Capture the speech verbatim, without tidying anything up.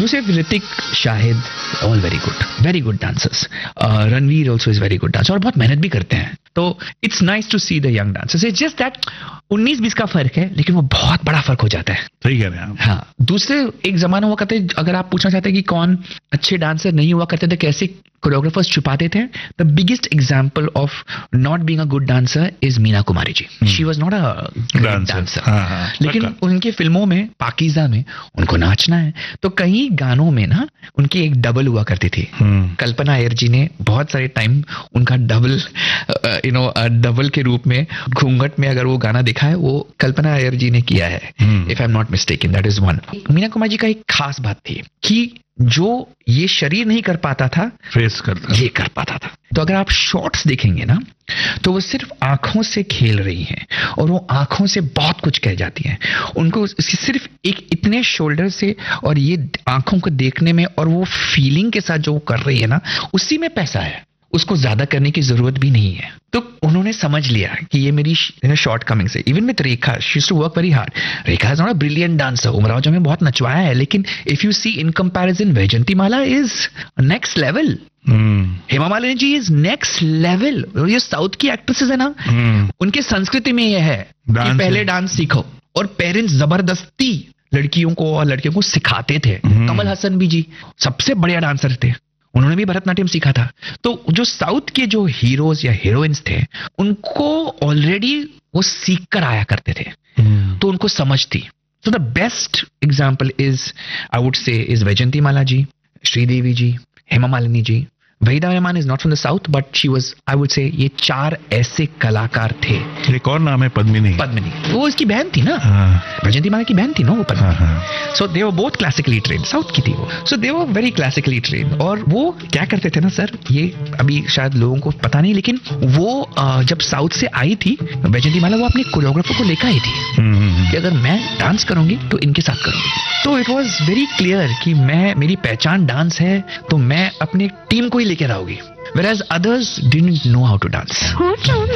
दूसरे Hrithik, Shahid, all very good, very good dancers. Ranveer also is very good dancer और बहुत मेहनत भी करते हैं. तो it's nice to see the young dancers. It's just that उन्नीस बीस का फर्क है, लेकिन वो बहुत बड़ा फर्क हो जाता है. सही कह रहे हैं आप. हाँ, दूसरे एक जमाना हुआ करते, अगर आप पूछना चाहते हैं कि कौन अच्छे डांसर नहीं हुआ करते थे, कैसे कोरियोग्राफर्स छुपाते थे, the biggest example of not being a good dancer is Meena Kumari ji. She was not a great dancer, लेकिन उनकी फिल्मों में, पाकीज़ा में उनको नाचना है, तो कई गानों में ना उनकी एक डबल हुआ करती थी. कल्पना अय्यर जी ने बहुत सारे टाइम उनका डबल, यू नो डबल के रूप में घूंघट में अगर वो गाना दिखा है, वो कल्पना अय्यर जी ने किया है, if I am not mistaken, that is one. Meena Kumari ji का एक खास बात थी कि जो ये शरीर नहीं कर पाता था, फेस करता, ये कर पाता था. तो अगर आप शॉट्स देखेंगे ना, तो वो सिर्फ आंखों से खेल रही हैं और वो आंखों से बहुत कुछ कह जाती हैं. उनको सिर्फ एक इतने शोल्डर से और ये आंखों को देखने में और वो फीलिंग के साथ जो वो कर रही है ना, उसी में पैसा है. उसको ज्यादा करने की जरूरत भी नहीं है. तो उन्होंने समझ लिया कि ये मेरी शॉर्ट कमिंग से. Even with Rekha, she used to work very hard. Rekha is not a brilliant dancer. Umrao जो में बहुत नचवाया है, लेकिन if you see in comparison, Vyjayanthimala is next level. Hema Malini ji is next level. ये साउथ की एक्ट्रेसेस है ना, hmm. उनके संस्कृति में ये है कि पहले डांस सीखो, और पेरेंट्स जबरदस्ती लड़कियों को और लड़कियों को सिखाते थे. hmm. कमल हसन भी जी सबसे बढ़िया डांसर थे, उन्होंने भी भरतनाट्यम सीखा था. तो जो साउथ के जो हीरोज या हीरोइंस थे, उनको ऑलरेडी वो सीख कर आया करते थे. hmm. तो उनको समझ थी. So the best example is, I would say, is Vyjayanthimala ji, Sridevi ji, Hema Malini ji. Waheeda Rehman is not from the south, but she was, I would say, ये चार ऐसे कलाकार थे. एक और नाम है पद्मिनी. पद्मिनी, वो इसकी बहन थी ना, वैजयंतीमाला की बहन थी ना वो पद्मिनी. सो दे were both classically trained, south की थी वो. सो दे वर वेरी क्लासिकली ट्रेन्ड. और वो क्या करते थे ना सर, ये अभी शायद लोगों को पता नहीं, लेकिन वो uh, जब साउथ से आई थी वैजयंतीमाला, वो अपने कोरियोग्राफर को लेकर आई थी कि अगर मैं डांस करूंगी तो इनके साथ करूंगी. तो इट वॉज वेरी क्लियर कि मैं, मेरी पहचान डांस है, तो मैं अपनी टीम को ही लेकर आओगी. Whereas others didn't know how to dance.